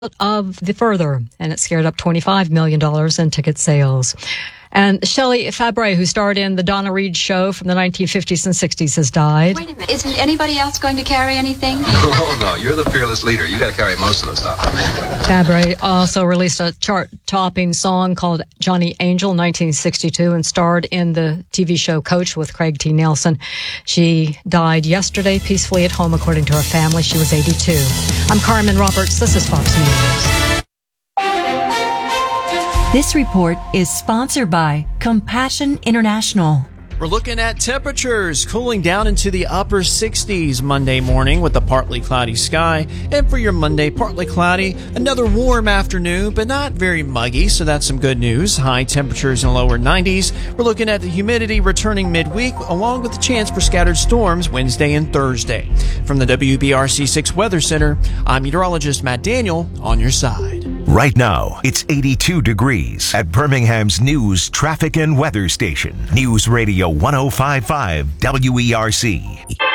of the Further, and it scared up $25 million in ticket sales. And Shelley Fabre, who starred in the Donna Reed show from the 1950s and 60s, has died. Wait a minute. Isn't anybody else going to carry anything? No. You're the fearless leader. You got to carry most of the stuff. Fabre also released a chart-topping song called Johnny Angel in 1962 and starred in the TV show Coach with Craig T. Nelson. She died yesterday peacefully at home, according to her family. She was 82. I'm Carmen Roberts. This is Fox News. This report is sponsored by Compassion International. We're looking at temperatures cooling down into the upper 60s Monday morning with a partly cloudy sky. And for your Monday, partly cloudy, another warm afternoon, but not very muggy, so that's some good news. High temperatures in the lower 90s. We're looking at the humidity returning midweek, along with the chance for scattered storms Wednesday and Thursday. From the WBRC 6 Weather Center, I'm meteorologist Matt Daniel on your side. Right now, it's 82 degrees at Birmingham's news, traffic, and weather station. News Radio 105.5 WERC.